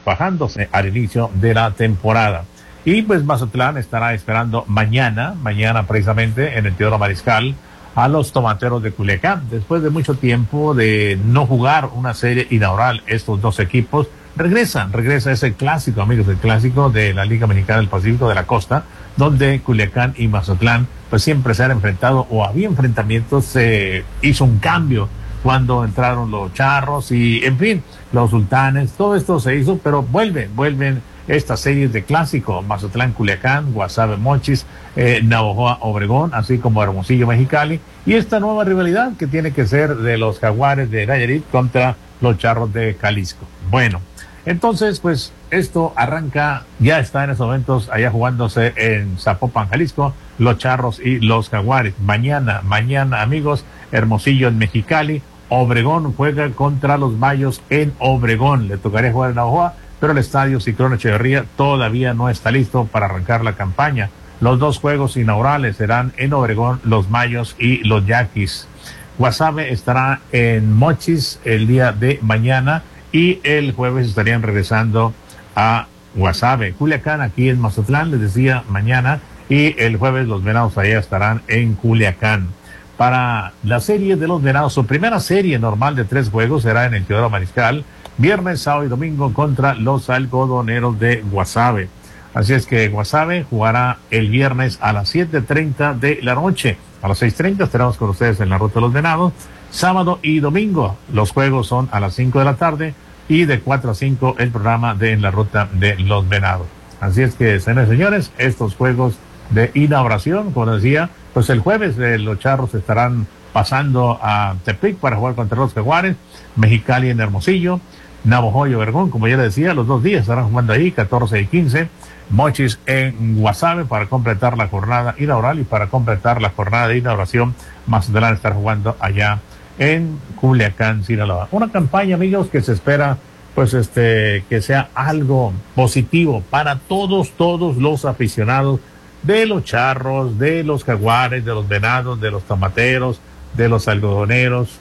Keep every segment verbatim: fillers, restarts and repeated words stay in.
bajándose al inicio de la temporada. Y pues Mazatlán estará esperando mañana, mañana precisamente en el Teodoro Mariscal, a los Tomateros de Culiacán. Después de mucho tiempo de no jugar una serie inaugural, estos dos equipos regresan, regresa ese clásico, amigos, el clásico de la Liga Mexicana del Pacífico de la Costa, donde Culiacán y Mazatlán pues siempre se han enfrentado o había enfrentamientos. Se eh, hizo un cambio cuando entraron los Charros y, en fin, los Sultanes, todo esto se hizo, pero vuelven, vuelven estas series de clásico, Mazatlán, Culiacán, Guasave, Mochis, eh, Navojoa, Obregón, así como Hermosillo, Mexicali, y esta nueva rivalidad que tiene que ser de los Jaguares de Nayarit contra los Charros de Jalisco. Bueno, entonces, pues, esto arranca, ya está en estos momentos allá jugándose en Zapopan, Jalisco, los Charros y los Jaguares. Mañana, mañana, amigos, Hermosillo en Mexicali, Obregón juega contra los Mayos en Obregón. Le tocaría jugar en Navojoa, pero el estadio Ciclón Echeverría todavía no está listo para arrancar la campaña. Los dos juegos inaugurales serán en Obregón, los Mayos y los Yaquis. Guasave estará en Mochis el día de mañana y el jueves estarían regresando a Guasave. Culiacán aquí en Mazatlán, les decía, mañana, y el jueves los Venados allá estarán en Culiacán. Para la serie de los Venados, su primera serie normal de tres juegos será en el Teodoro Mariscal, viernes, sábado y domingo contra los Algodoneros de Guasave. Así es que Guasave jugará el viernes a las siete treinta de la noche. A las seis treinta estaremos con ustedes en la Ruta de los Venados. Sábado y domingo los juegos son a las cinco de la tarde y de cuatro a cinco el programa de En la Ruta de los Venados. Así es que, señores y señores, estos juegos de inauguración, como decía, pues el jueves eh, los Charros estarán pasando a Tepic para jugar contra los Jaguares, Mexicali en Hermosillo, Navojoa y Obregón, como ya les decía, los dos días estarán jugando ahí, catorce y quince, Mochis en Guasave para completar la jornada inaugural, y para completar la jornada de inauguración, Mazatlán estará jugando allá en Culiacán, Sinaloa. Una campaña, amigos, que se espera pues este que sea algo positivo para todos, todos los aficionados de los Charros, de los Jaguares, de los Venados, de los Tomateros, de los Algodoneros,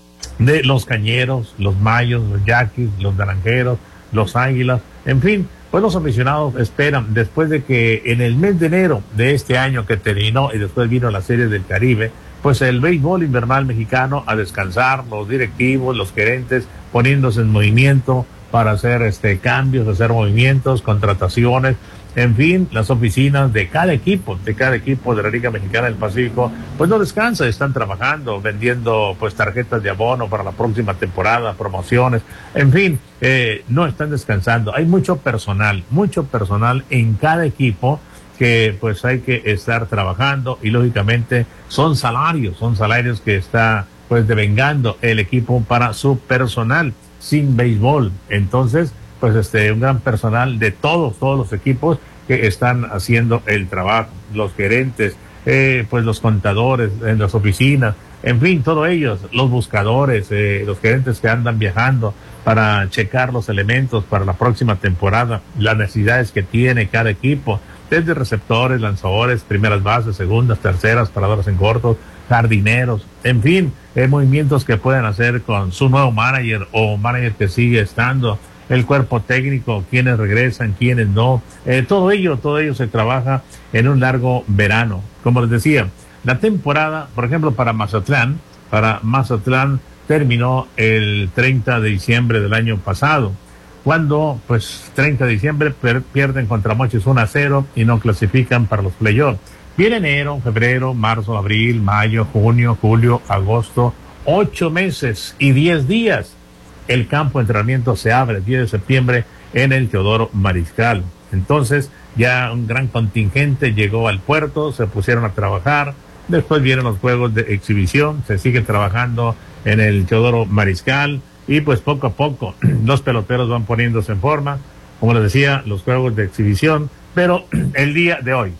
de los Cañeros, los Mayos, los Yaquis, los Naranjeros, los Águilas, en fin, pues los aficionados esperan, después de que en el mes de enero de este año que terminó y después vino la Serie del Caribe, pues el béisbol invernal mexicano a descansar, los directivos, los gerentes poniéndose en movimiento para hacer este cambios, hacer movimientos, contrataciones, en fin, las oficinas de cada equipo, de cada equipo de la Liga Mexicana del Pacífico, pues no descansan, están trabajando, vendiendo pues tarjetas de abono para la próxima temporada, promociones, en fin, eh, no están descansando. Hay mucho personal, mucho personal en cada equipo que pues hay que estar trabajando, y lógicamente son salarios, son salarios que está pues devengando el equipo para su personal sin béisbol. Entonces, pues este, un gran personal de todos, todos los equipos que están haciendo el trabajo, los gerentes, eh, pues los contadores en las oficinas, en fin, todos ellos, los buscadores, eh, los gerentes que andan viajando para checar los elementos para la próxima temporada, las necesidades que tiene cada equipo, desde receptores, lanzadores, primeras bases, segundas, terceras, paradores en cortos, jardineros, en fin, eh, movimientos que pueden hacer con su nuevo manager o manager que sigue estando, el cuerpo técnico, quienes regresan, quienes no, eh, todo ello, todo ello se trabaja en un largo verano. Como les decía, la temporada, por ejemplo, para Mazatlán, para Mazatlán terminó el treinta de diciembre del año pasado, cuando, pues, treinta de diciembre per pierden contra Mochis uno a cero y no clasifican para los playoffs. Viene enero, febrero, marzo, abril, mayo, junio, julio, agosto, ocho meses y diez días. El campo de entrenamiento se abre el diez de septiembre en el Teodoro Mariscal. Entonces, ya un gran contingente llegó al puerto, se pusieron a trabajar. Después vienen los juegos de exhibición, se sigue trabajando en el Teodoro Mariscal, y pues poco a poco los peloteros van poniéndose en forma, como les decía, los juegos de exhibición. Pero el día de hoy,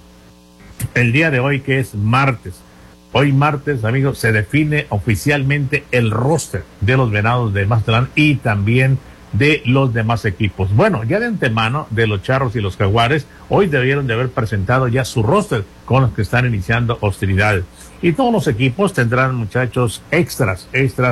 el día de hoy que es martes, hoy martes, amigos, se define oficialmente el roster de los Venados de Mazatlán y también de los demás equipos. Bueno, ya de antemano, de los Charros y los Jaguares, hoy debieron de haber presentado ya su roster con los que están iniciando hostilidades. Y todos los equipos tendrán, muchachos, extras, extras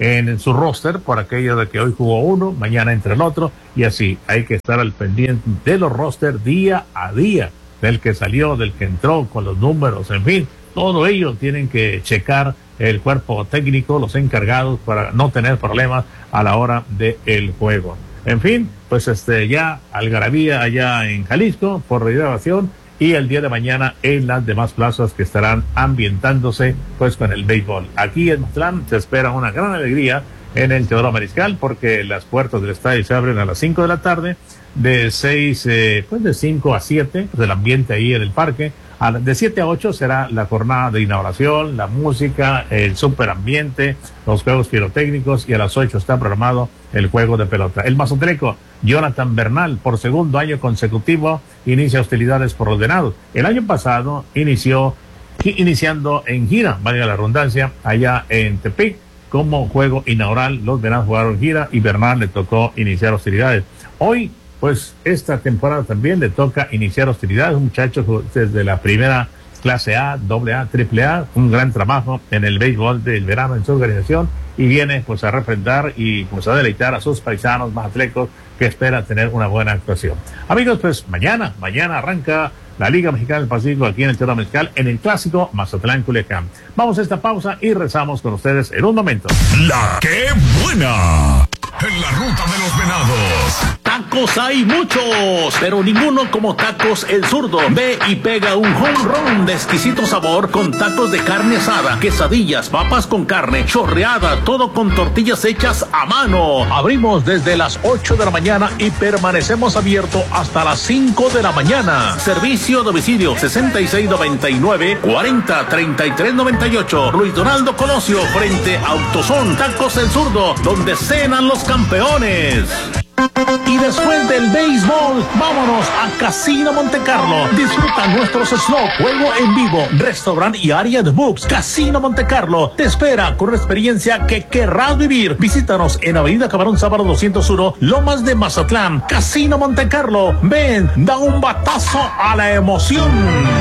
en su roster por aquello de que hoy jugó uno, mañana entra el otro, y así hay que estar al pendiente de los rosters día a día, del que salió, del que entró, con los números, en fin, todo ello tienen que checar el cuerpo técnico, los encargados, para no tener problemas a la hora del juego. En fin, pues este ya algarabía allá en Jalisco por regrabación, y el día de mañana en las demás plazas que estarán ambientándose pues con el béisbol. Aquí en Mazatlán se espera una gran alegría en el Teodoro Mariscal, porque las puertas del estadio se abren a las cinco de la tarde, de seis, eh, pues de cinco a siete, pues el ambiente ahí en el parque. A, de siete a ocho será la jornada de inauguración, la música, el superambiente, los juegos pirotécnicos, y a las ocho está programado el juego de pelota. El mazatleco Jonathan Bernal, por segundo año consecutivo, inicia hostilidades por los venados. El año pasado inició, iniciando en gira, valga la redundancia, allá en Tepic, como juego inaugural. Los venados jugaron gira y Bernal le tocó iniciar hostilidades. Hoy, pues esta temporada también le toca iniciar hostilidades. Un muchacho desde la primera clase A, doble A, triple A, un gran trabajo en el béisbol del verano en su organización, y viene pues a refrendar y pues a deleitar a sus paisanos mazatlecos, que espera tener una buena actuación. Amigos, pues mañana, mañana arranca la Liga Mexicana del Pacífico aquí en el Teodoro Mariscal, en el clásico Mazatlán-Culiacán. Vamos a esta pausa y rezamos con ustedes en un momento. La que buena. En la ruta de los venados. Tacos hay muchos, pero ninguno como Tacos El Zurdo. Ve y pega un home run de exquisito sabor con tacos de carne asada, quesadillas, papas con carne, chorreada, todo con tortillas hechas a mano. Abrimos desde las ocho de la mañana y permanecemos abiertos hasta las cinco de la mañana. Servicio a domicilio sesenta y seis noventa y nueve, cuarenta, treinta y tres noventa y ocho. Luis Donaldo Colosio, frente a Autosón. Tacos El Zurdo, donde cenan los campeones. Y después del béisbol, vámonos a Casino Montecarlo. Disfruta nuestros slots, juego en vivo, restaurante y área de books. Casino Montecarlo te espera con una experiencia que querrás vivir. Visítanos en Avenida Camarón Sábado doscientos uno, Lomas de Mazatlán. Casino Montecarlo, ven, da un batazo a la emoción.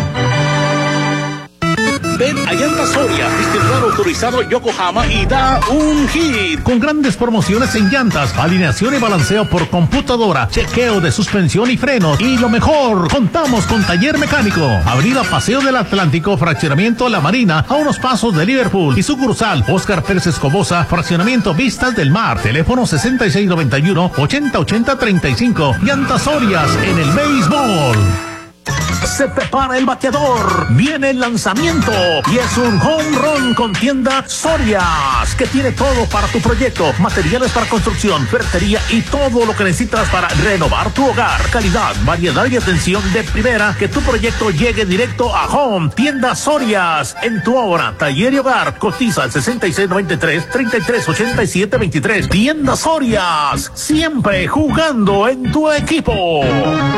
Ven a Llantas Soria, distribuidor autorizado Yokohama, y da un hit con grandes promociones en llantas, alineación y balanceo por computadora, chequeo de suspensión y frenos, y lo mejor, contamos con taller mecánico. Avenida Paseo del Atlántico, fraccionamiento La Marina, a unos pasos de Liverpool, y sucursal Óscar Pérez Escobosa, fraccionamiento Vistas del Mar. Teléfono sesenta y seis noventa y uno, ochenta ochenta treinta y cinco. Llantas Sorias en el béisbol. Se prepara el bateador, viene el lanzamiento y es un home run con tienda Sorias, que tiene todo para tu proyecto: materiales para construcción, ferretería y todo lo que necesitas para renovar tu hogar. Calidad, variedad y atención de primera, que tu proyecto llegue directo a home. Tienda Sorias, en tu obra, taller y hogar. Cotiza al sesenta y seis noventa y tres, treinta y tres ochenta y siete veintitrés. Tienda Sorias, siempre jugando en tu equipo.